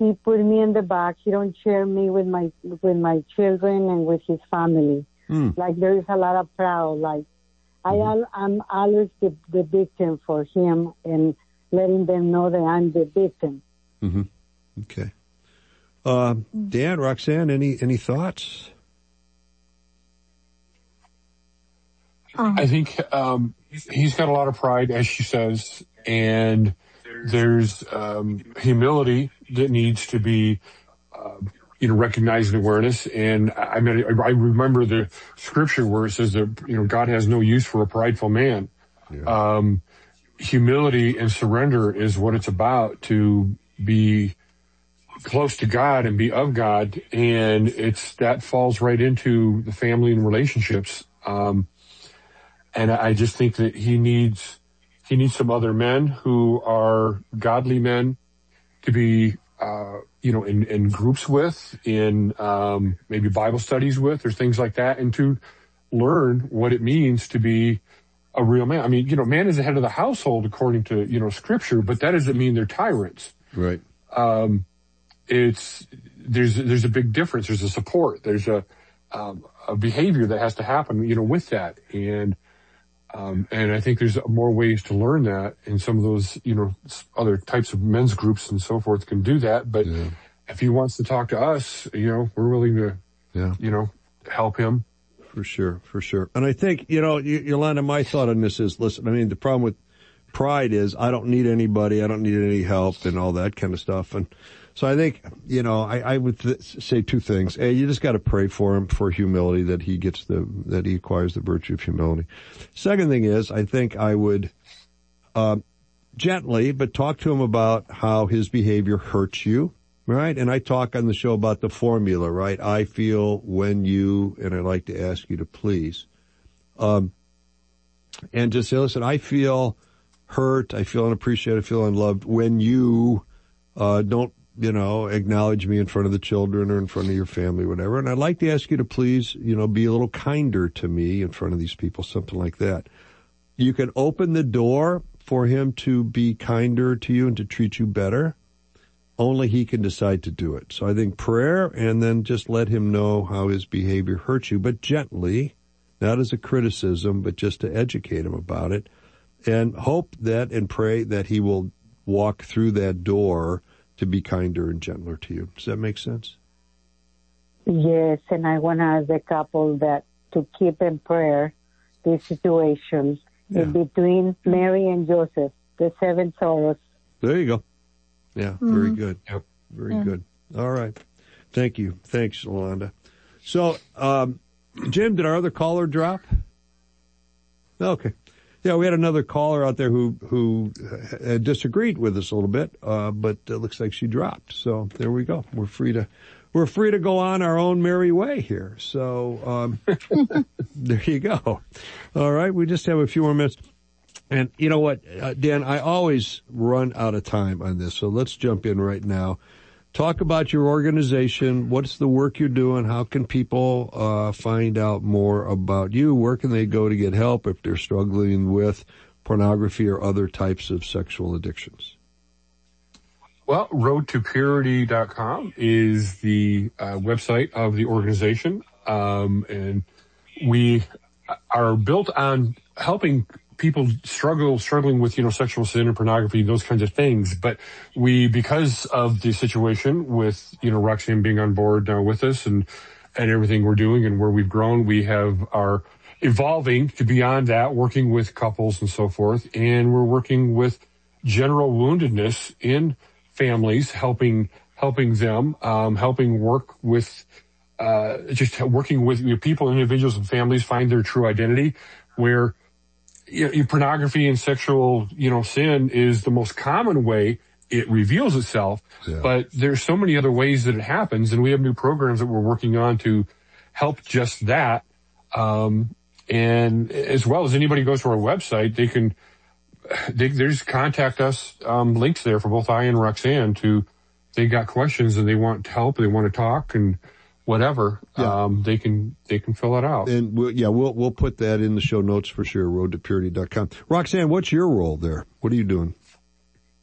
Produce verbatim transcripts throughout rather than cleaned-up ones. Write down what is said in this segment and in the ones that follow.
he put me in the back. He don't share me with my with my children and with his family. Mm. Like there is a lot of proud. Like mm-hmm. I, I'm always the, the victim for him and letting them know that I'm the victim. Mm-hmm. Okay. Uh, Dan, Roxanne, any any thoughts? I think um, he's got a lot of pride, as she says, and there's um, humility that needs to be, uh, you know, recognized and awareness. And I mean, I remember the scripture where it says that, you know, God has no use for a prideful man. Yeah. Um, humility and surrender is what it's about, to be close to God and be of God. And it's, that falls right into the family and relationships. Um, and I just think that he needs, he needs some other men who are godly men to be, uh, you know, in, in groups with, in, um, maybe Bible studies with, or things like that, and to learn what it means to be a real man. I mean, you know, man is the head of the household according to, you know, scripture, but that doesn't mean they're tyrants. Right. Um, it's, there's, there's a big difference. There's a support. There's a, um, a behavior that has to happen, you know, with that. And, um, and I think there's more ways to learn that, and some of those, you know, other types of men's groups and so forth can do that. But yeah. if he wants to talk to us, you know, we're willing to, yeah. you know, help him. For sure, for sure. And I think, you know, Yolanda, my thought on this is, listen, I mean, the problem with pride is I don't need anybody, I don't need any help and all that kind of stuff. And so I think, you know, I, I would th- say two things. A, you just got to pray for him for humility, that he gets the, that he acquires the virtue of humility. Second thing is, I think I would, uh, gently, but talk to him about how his behavior hurts you, right? And I talk on the show about the formula, right? I feel when you, and I'd like to ask you to please, um, and just say, listen, I feel hurt, I feel unappreciated, I feel unloved when you, uh, don't, you know, acknowledge me in front of the children or in front of your family, whatever. And I'd like to ask you to please, you know, be a little kinder to me in front of these people, something like that. You can open the door for him to be kinder to you and to treat you better. Only he can decide to do it. So I think prayer, and then just let him know how his behavior hurts you, but gently, not as a criticism, but just to educate him about it. And hope that and pray that he will walk through that door to be kinder and gentler to you. Does that make sense? Yes, and I want to ask the couple that to keep in prayer this situation yeah. in between Mary and Joseph, the seven sorrows. There you go. Yeah, mm-hmm. very good. Yep. Very yeah. good. All right. Thank you. Thanks, Yolanda. So, um, Jim, did our other caller drop? Okay. Yeah, we had another caller out there who who uh, disagreed with us a little bit, uh, but it looks like she dropped. So there we go. We're free to we're free to go on our own merry way here. So um, there you go. All right, we just have a few more minutes. And you know what, uh, Dan, I always run out of time on this, so let's jump in right now. Talk about your organization. What's the work you're doing? How can people uh find out more about you? Where can they go to get help if they're struggling with pornography or other types of sexual addictions? Well, road to purity dot com is the uh, website of the organization. Um, and we are built on helping people struggle, struggling with, you know, sexual sin and pornography, those kinds of things. But we, because of the situation with, you know, Roxanne being on board now with us and, and everything we're doing and where we've grown, we have are evolving to beyond that, working with couples and so forth. And we're working with general woundedness in families, helping, helping them, um, helping work with, uh, just working with you know, people, individuals and families find their true identity, where you know, pornography and sexual, you know, sin is the most common way it reveals itself. Yeah. But there's so many other ways that it happens, and we have new programs that we're working on to help just that. Um, and as well as anybody goes to our website, they can, they, there's contact us, um, links there for both I and Roxanne to, they got questions and they want help, they want to talk and whatever, yeah. um, they can, they can fill it out. And we'll, yeah, we'll, we'll put that in the show notes for sure, road to purity dot com. Roxanne, what's your role there? What are you doing?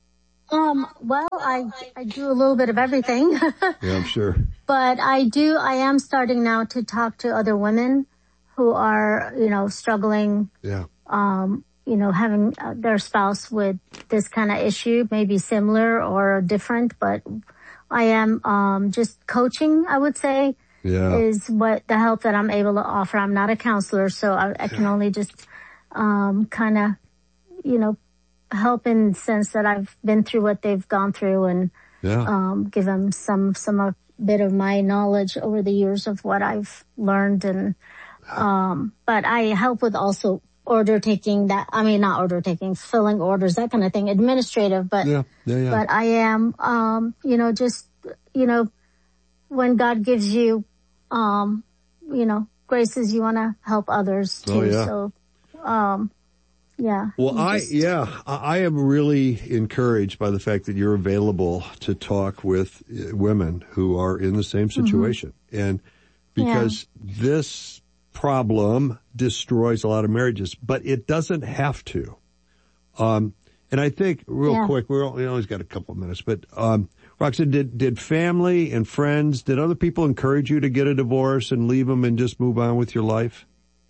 Um, well, I, I do a little bit of everything. Yeah, I'm sure. But I do, I am starting now to talk to other women who are, you know, struggling. Yeah. Um, you know, having uh, their spouse with this kind of issue, maybe similar or different, but I am, um, just coaching, I would say, yeah. is what the help that I'm able to offer. I'm not a counselor, so I, I can only just, um, kind of, you know, help in the sense that I've been through what they've gone through and, yeah. um, give them some, some a bit of my knowledge over the years of what I've learned. And, um, but I help with also order taking that, I mean, not order taking, filling orders, that kind of thing, administrative, but, yeah. Yeah, yeah. but I am, um, you know, just, you know, when God gives you, um, you know, graces, you want to help others too. Oh, yeah. So, um, yeah. Well, I, just, yeah, I am really encouraged by the fact that you're available to talk with women who are in the same situation. Mm-hmm. And because yeah. this problem destroys a lot of marriages, but it doesn't have to. Um, and I think real yeah. quick, we're, we always got a couple of minutes, but, um, Roxanne, did, did family and friends, did other people encourage you to get a divorce and leave them and just move on with your life?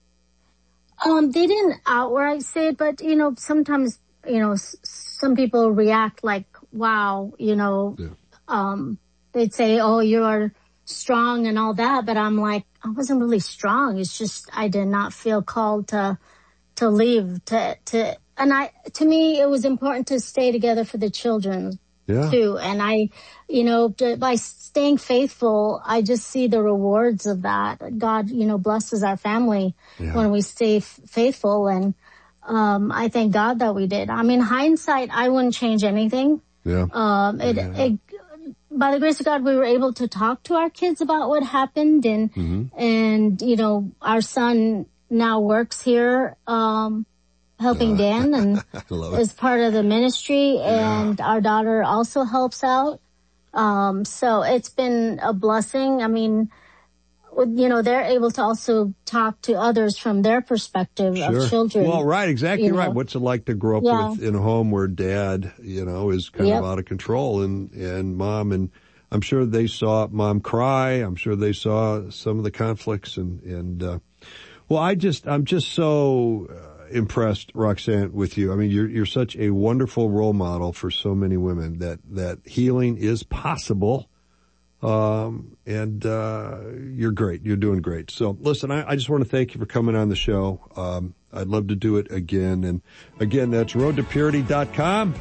Um, they didn't outright say it, but, you know, sometimes, you know, s- some people react like, wow, you know, yeah. um, they'd say, oh, you are strong and all that, but I'm like, I wasn't really strong. It's just, I did not feel called to, to leave, to, to, and I, to me, it was important to stay together for the children. Yeah. Too. And I, you know, by staying faithful, I just see the rewards of that. God, you know, blesses our family yeah. when we stay f- faithful. And, um, I thank God that we did. I mean, hindsight, I wouldn't change anything. Yeah. Um, it, yeah. it, by the grace of God, we were able to talk to our kids about what happened. And, mm-hmm. and, you know, our son now works here, um, helping Dan and is part of the ministry, and yeah. our daughter also helps out. Um, so it's been a blessing. I mean, you know, they're able to also talk to others from their perspective sure. of children. Well, right, exactly you know. right. What's it like to grow up yeah. with in a home where dad, you know, is kind yep. of out of control, and and mom, and I'm sure they saw mom cry. I'm sure they saw some of the conflicts, and and uh, well, I just I'm just so. Uh, impressed, Roxanne, with you. I mean, you're you're such a wonderful role model for so many women that that healing is possible, um, and uh, you're great. You're doing great. So, listen, I, I just want to thank you for coming on the show. Um, I'd love to do it again, and again, that's road to purity dot com.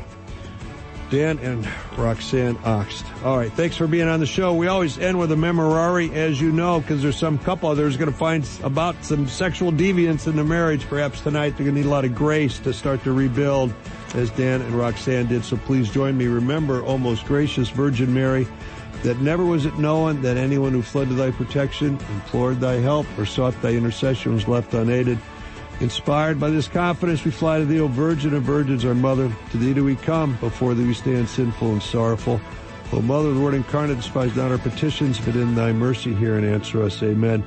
Dan and Roxanne Oxt. All right, thanks for being on the show. We always end with a memorare, as you know, because there's some couple there's going to find about some sexual deviance in their marriage. Perhaps tonight they're going to need a lot of grace to start to rebuild, as Dan and Roxanne did. So please join me. Remember, O most gracious Virgin Mary, that never was it known that anyone who fled to thy protection, implored thy help, or sought thy intercession was left unaided. Inspired by this confidence, we fly to thee, O Virgin of Virgins, our Mother. To thee do we come, before thee we stand sinful and sorrowful. O Mother of the Word incarnate, despise not our petitions, but in thy mercy hear and answer us. Amen.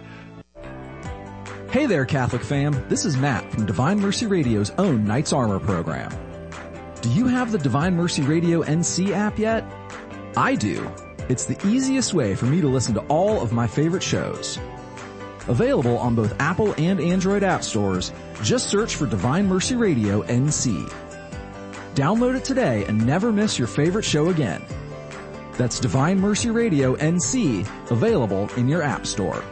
Hey there, Catholic fam. This is Matt from Divine Mercy Radio's own Knight's Armor program. Do you have the Divine Mercy Radio N C app yet? I do. It's the easiest way for me to listen to all of my favorite shows. Available on both Apple and Android app stores, just search for Divine Mercy Radio N C. Download it today and never miss your favorite show again. That's Divine Mercy Radio N C, available in your app store.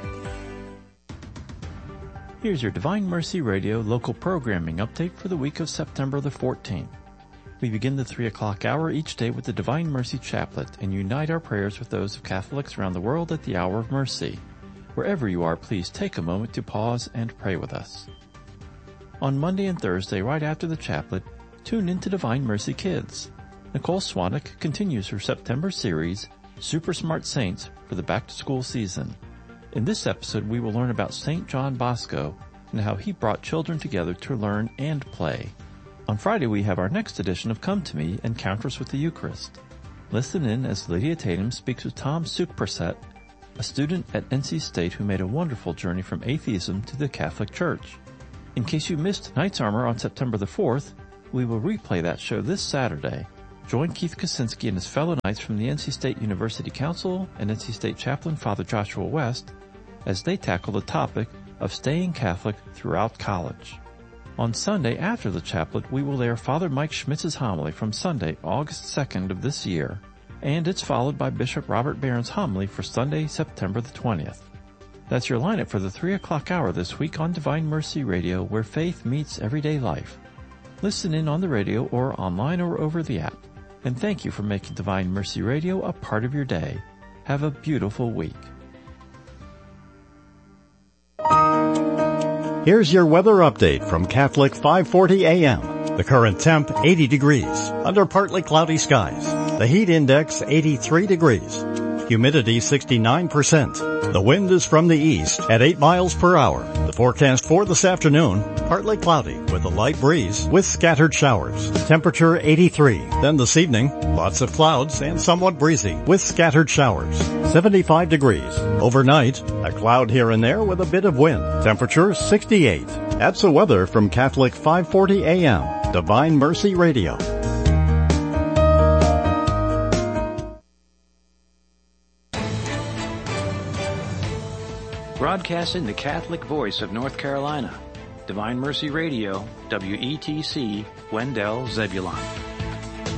Here's your Divine Mercy Radio local programming update for the week of September the fourteenth. We begin the three o'clock hour each day with the Divine Mercy Chaplet and unite our prayers with those of Catholics around the world at the hour of mercy. Wherever you are, please take a moment to pause and pray with us. On Monday and Thursday, right after the chaplet, tune in to Divine Mercy Kids. Nicole Swanek continues her September series, Super Smart Saints, for the back-to-school season. In this episode, we will learn about Saint John Bosco and how he brought children together to learn and play. On Friday, we have our next edition of Come to Me, Encounters with the Eucharist. Listen in as Lydia Tatum speaks with Tom Sukperset, a student at N C State who made a wonderful journey from atheism to the Catholic Church. In case you missed Knight's Armor on September the fourth, we will replay that show this Saturday. Join Keith Kucinski and his fellow Knights from the N C State University Council and N C State Chaplain Father Joshua West as they tackle the topic of staying Catholic throughout college. On Sunday after the chaplet, we will air Father Mike Schmitz's homily from Sunday, August second of this year, and it's followed by Bishop Robert Barron's homily for Sunday, September the twentieth. That's your lineup for the three o'clock hour this week on Divine Mercy Radio, where faith meets everyday life. Listen in on the radio or online or over the app. And thank you for making Divine Mercy Radio a part of your day. Have a beautiful week. Here's your weather update from Catholic five forty A M. The current temp, eighty degrees, under partly cloudy skies. The heat index, eighty-three degrees. Humidity, sixty-nine percent. The wind is from the east at eight miles per hour. The forecast for this afternoon, partly cloudy with a light breeze with scattered showers. Temperature, eighty-three. Then this evening, lots of clouds and somewhat breezy with scattered showers. seventy-five degrees. Overnight, a cloud here and there with a bit of wind. Temperature, sixty-eight. That's the weather from Catholic five forty A M. Divine Mercy Radio. Broadcasting the Catholic voice of North Carolina. Divine Mercy Radio, W E T C, Wendell, Zebulon.